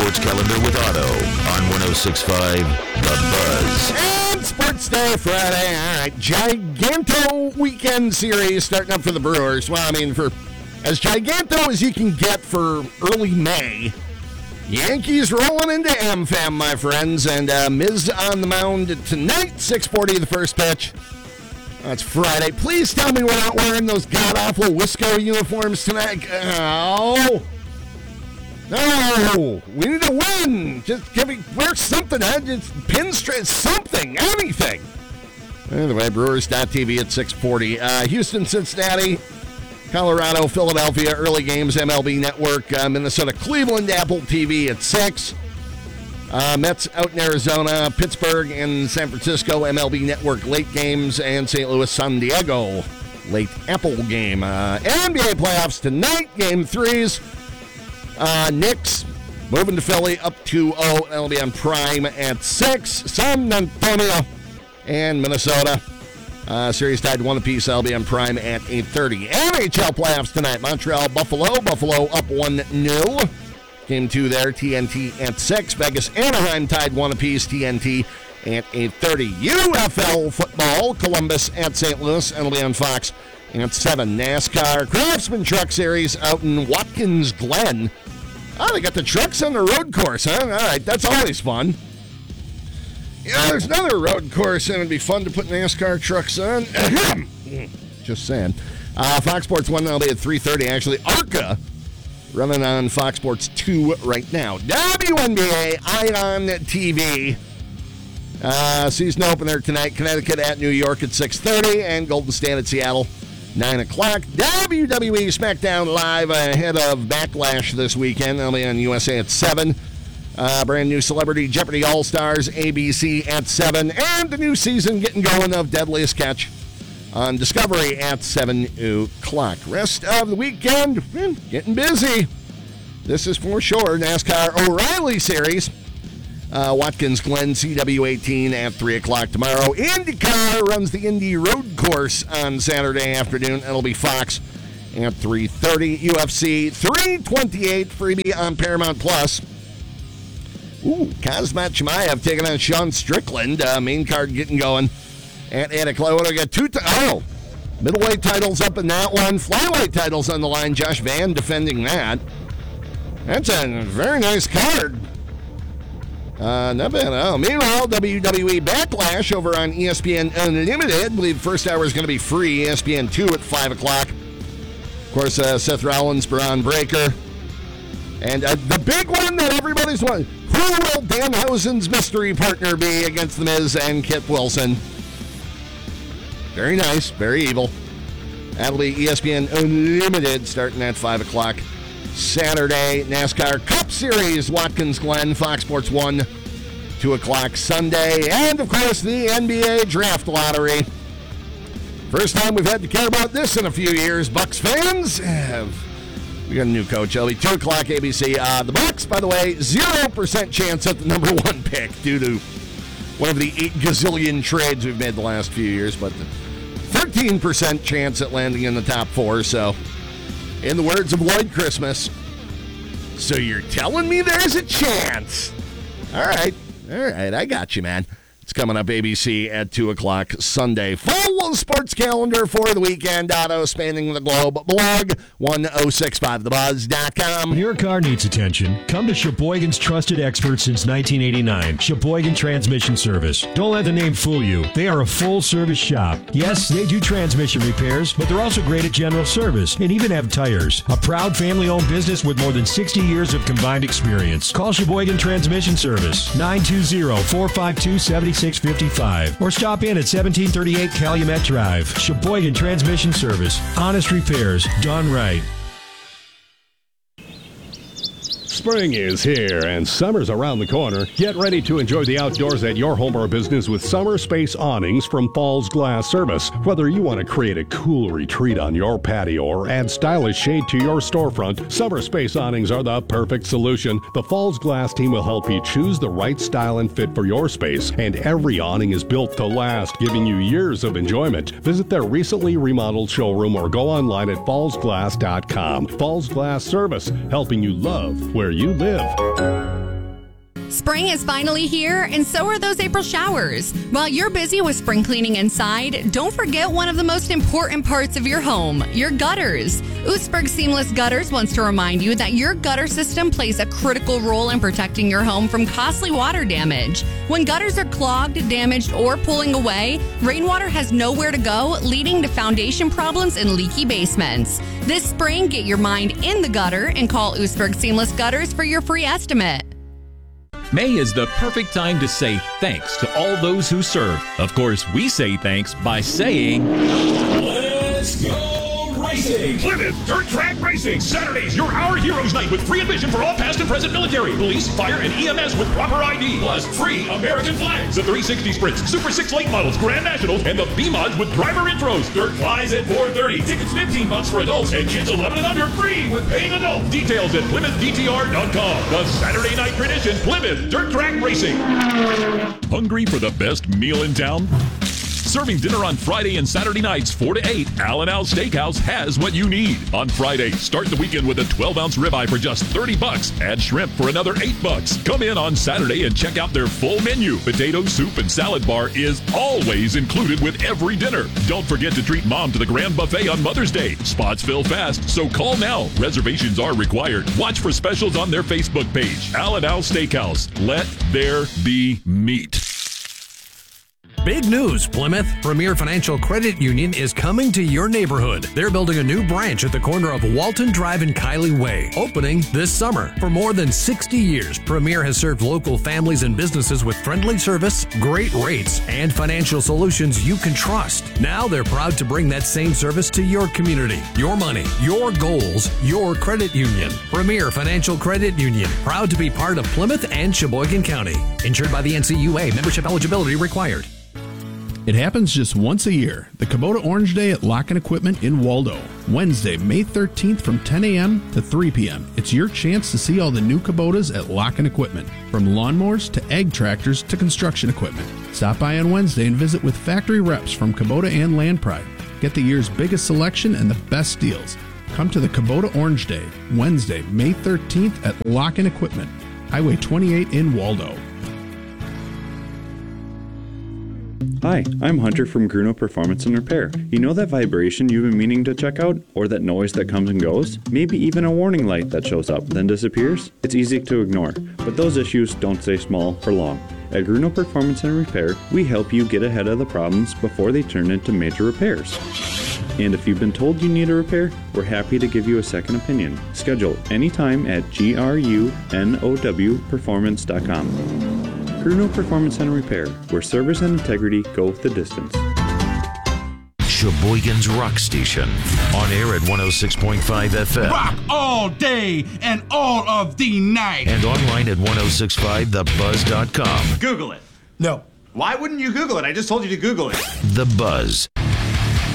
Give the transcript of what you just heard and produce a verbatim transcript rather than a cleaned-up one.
Sports Calendar with Otto on one oh six point five The Buzz. And Sports Day Friday. All right, Giganto Weekend Series starting up for the Brewers. Well, I mean, for as giganto as you can get for early May. Yankees rolling into AmFam, my friends, and uh, Miz on the mound tonight, six forty the first pitch. That's Friday. Please tell me we're not wearing those god-awful Wisco uniforms tonight. Oh, no, we need to win. Just give me, wear something, huh? Just pinstripe, something, anything. Anyway, Brewers dot T V at six forty. Uh, Houston, Cincinnati, Colorado, Philadelphia, early games, M L B Network, uh, Minnesota, Cleveland, Apple T V at six. Uh, Mets out in Arizona, Pittsburgh and San Francisco, M L B Network late games, and Saint Louis, San Diego, late Apple game. Uh, N B A playoffs tonight, game threes. Uh, Knicks moving to Philly up two oh. That'll be on Prime at six. San Antonio and Minnesota. Uh, series tied one apiece. That'll be on Prime at eight thirty. N H L playoffs tonight. Montreal, Buffalo. Buffalo up one nil. Game two there. T N T at six. Vegas, Anaheim tied one apiece. T N T at eight thirty. U F L football. Columbus at Saint Louis. That'll be on Fox at seven. NASCAR Craftsman Truck Series out in Watkins Glen. Oh, they got the trucks on the road course, huh? All right, that's always fun. Yeah, there's another road course, and it'd be fun to put NASCAR trucks on. Just saying. Uh, Fox Sports one, that'll be at three thirty. Actually, ARCA running on Fox Sports two right now. W N B A, Ion T V. Uh, season opener tonight. Connecticut at New York at six thirty, and Golden State at Seattle, nine o'clock. W W E SmackDown Live ahead of Backlash this weekend. That'll be on U S A at seven. Uh, brand new Celebrity Jeopardy All-Stars, A B C at seven. And the new season getting going of Deadliest Catch on Discovery at seven o'clock. Rest of the weekend, getting busy. This is for sure. NASCAR O'Reilly Series. Uh, Watkins Glen C W eighteen at three o'clock tomorrow. IndyCar runs the Indy Road Course on Saturday afternoon. It'll be Fox at three thirty. U F C three twenty-eight freebie on Paramount Plus. Ooh, Kazmat Chimaev taking on Sean Strickland. Uh, main card getting going at eight o'clock. What do we got? Two t- oh, middleweight titles up in that one. Flyweight titles on the line. Josh Van defending that. That's a very nice card. Uh, not bad. Oh, meanwhile, W W E Backlash over on E S P N Unlimited. I believe the first hour is going to be free. E S P N two at five o'clock. Of course, uh, Seth Rollins, Braun Breaker. And uh, the big one that everybody's wanting. Who will Danhausen's mystery partner be against The Miz and Kit Wilson? Very nice. Very evil. That'll be E S P N Unlimited starting at five o'clock. Saturday, NASCAR Cup Series, Watkins Glen, Fox Sports one, two o'clock Sunday. And, of course, the N B A Draft Lottery. First time we've had to care about this in a few years, Bucks fans. We got a new coach. It'll be two o'clock A B C. Uh, the Bucks, by the way, zero percent chance at the number one pick due to one of the eight gazillion trades we've made the last few years, but thirteen percent chance at landing in the top four, so... In the words of Lloyd Christmas, so you're telling me there's a chance? All right. All right. I got you, man. It's coming up A B C at two o'clock Sunday. Full sports calendar for the weekend. Otto spanning the globe. Blog ten sixty-five the buzz dot com. When your car needs attention, come to Sheboygan's trusted expert since nineteen eighty-nine, Sheboygan Transmission Service. Don't let the name fool you. They are a full-service shop. Yes, they do transmission repairs, but they're also great at general service and even have tires. A proud family-owned business with more than sixty years of combined experience. Call Sheboygan Transmission Service, nine two zero, four five two, seven six five five, or stop in at seventeen thirty-eight Calumet Drive. Sheboygan Transmission Service. Honest repairs done right. Spring is here and summer's around the corner. Get ready to enjoy the outdoors at your home or business with Summer Space Awnings from Falls Glass Service. Whether you want to create a cool retreat on your patio or add stylish shade to your storefront, Summer Space Awnings are the perfect solution. The Falls Glass team will help you choose the right style and fit for your space, and every awning is built to last, giving you years of enjoyment. Visit their recently remodeled showroom or go online at falls glass dot com. Falls Glass Service, helping you love where you live. Spring is finally here, and so are those April showers. While you're busy with spring cleaning inside, don't forget one of the most important parts of your home, your gutters. Oostburg Seamless Gutters wants to remind you that your gutter system plays a critical role in protecting your home from costly water damage. When gutters are clogged, damaged, or pulling away, rainwater has nowhere to go, leading to foundation problems and leaky basements. This spring, get your mind in the gutter and call Oostburg Seamless Gutters for your free estimate. May is the perfect time to say thanks to all those who serve. Of course, we say thanks by saying, Let's go racing! Plymouth Dirt Track Racing! Saturdays, your Our Heroes Night with free admission for all past and present military, police, fire, and E M S with proper I D, plus free American flags, the three sixty Sprints, Super six late models, Grand Nationals, and the B-Mods with driver intros. Dirt flies at four thirty. Tickets fifteen bucks for adults and kids eleven and under free with paying adults. Details at Plymouth D T R dot com. The Saturday night tradition, Plymouth Dirt Track Racing. Hungry for the best meal in town? Serving dinner on Friday and Saturday nights, four to eight, Al and Al Steakhouse has what you need. On Friday, start the weekend with a twelve ounce ribeye for just thirty bucks. Add shrimp for another eight bucks. Come in on Saturday and check out their full menu. Potato, soup, and salad bar is always included with every dinner. Don't forget to treat mom to the grand buffet on Mother's Day. Spots fill fast, so call now. Reservations are required. Watch for specials on their Facebook page. Al and Al Steakhouse. Let there be meat. Big news, Plymouth. Premier Financial Credit Union is coming to your neighborhood. They're building a new branch at the corner of Walton Drive and Kiley Way, opening this summer. For more than sixty years, Premier has served local families and businesses with friendly service, great rates, and financial solutions you can trust. Now they're proud to bring that same service to your community. Your money, your goals, your credit union. Premier Financial Credit Union, proud to be part of Plymouth and Sheboygan County. Insured by the N C U A. Membership eligibility required. It happens just once a year, the Kubota Orange Day at Lock and Equipment in Waldo. Wednesday, May thirteenth from ten a.m. to three p.m. It's your chance to see all the new Kubotas at Lock and Equipment, from lawnmowers to ag tractors to construction equipment. Stop by on Wednesday and visit with factory reps from Kubota and Land Pride. Get the year's biggest selection and the best deals. Come to the Kubota Orange Day, Wednesday, May thirteenth at Lock and Equipment, Highway twenty-eight in Waldo. Hi, I'm Hunter from Gruno Performance and Repair. You know that vibration you've been meaning to check out? Or that noise that comes and goes? Maybe even a warning light that shows up, then disappears? It's easy to ignore, but those issues don't stay small for long. At Gruno Performance and Repair, we help you get ahead of the problems before they turn into major repairs. And if you've been told you need a repair, we're happy to give you a second opinion. Schedule anytime at G R U N O W performance dot com. Gruno Performance and Repair, where service and integrity go the distance. Sheboygan's Rock Station. On air at one oh six point five F M. Rock all day and all of the night. And online at ten sixty-five the buzz dot com. Google it. No. Why wouldn't you Google it? I just told you to Google it. The Buzz.